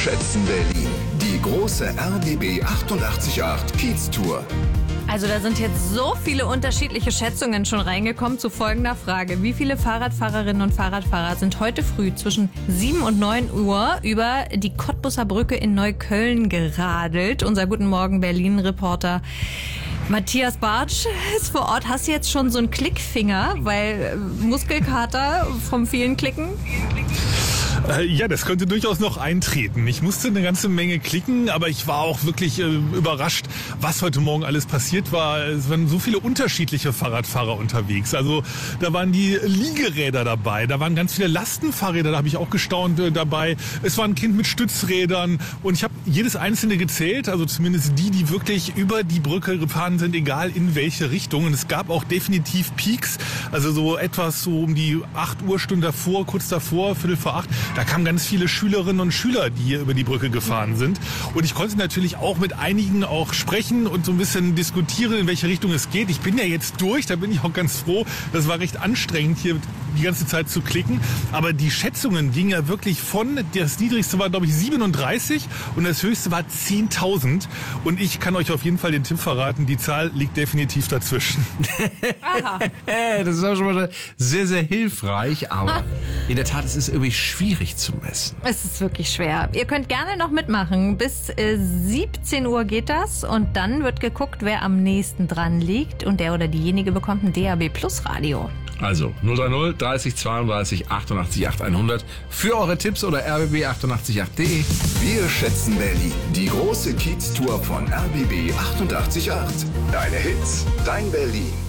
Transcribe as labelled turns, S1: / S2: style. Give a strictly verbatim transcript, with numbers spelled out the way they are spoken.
S1: schätzen Berlin. Die große R B B achtundachtzig Komma acht Kiez-Tour.
S2: Also da sind jetzt so viele unterschiedliche Schätzungen schon reingekommen zu folgender Frage. Wie viele Fahrradfahrerinnen und Fahrradfahrer sind heute früh zwischen sieben und neun Uhr über die Cottbuser Brücke in Neukölln geradelt? Unser Guten Morgen Berlin-Reporter Matthias Bartsch ist vor Ort. Hast du jetzt schon so einen Klickfinger, weil Muskelkater vom vielen Klicken?
S3: Ja, das könnte durchaus noch eintreten. Ich musste eine ganze Menge klicken, aber ich war auch wirklich äh, überrascht, was heute Morgen alles passiert war. Es waren so viele unterschiedliche Fahrradfahrer unterwegs. Also da waren die Liegeräder dabei, da waren ganz viele Lastenfahrräder, da habe ich auch gestaunt äh, dabei. Es war ein Kind mit Stützrädern und ich habe jedes einzelne gezählt, also zumindest die, die wirklich über die Brücke gefahren sind, egal in welche Richtung. Und es gab auch definitiv Peaks, also so etwas so um die acht Uhr Stunde davor, kurz davor, Viertel vor acht. Da kamen ganz viele Schülerinnen und Schüler, die hier über die Brücke gefahren sind. Und ich konnte natürlich auch mit einigen auch sprechen und so ein bisschen diskutieren, in welche Richtung es geht. Ich bin ja jetzt durch, da bin ich auch ganz froh. Das war recht anstrengend, hier die ganze Zeit zu klicken. Aber die Schätzungen gingen ja wirklich von, das niedrigste war, glaube ich, siebenunddreißig und das höchste war zehntausend. Und ich kann euch auf jeden Fall den Tipp verraten, die Zahl liegt definitiv dazwischen.
S2: Aha.
S4: Das ist auch schon mal sehr, sehr hilfreich. Aber in der Tat, es ist irgendwie schwierig zu messen.
S2: Es ist wirklich schwer. Ihr könnt gerne noch mitmachen. Bis äh, siebzehn Uhr geht das und dann wird geguckt, wer am nächsten dran liegt und der oder diejenige bekommt ein D A B Plus Radio.
S4: Also null drei null dreißig zweiunddreißig achtundachtzig acht hundert für eure Tipps oder r b b achtundachtzig acht punkt de.
S1: Wir schätzen Berlin. Die große Kiez-Tour von R B B achtundachtzig Komma acht. Deine Hits, dein Berlin.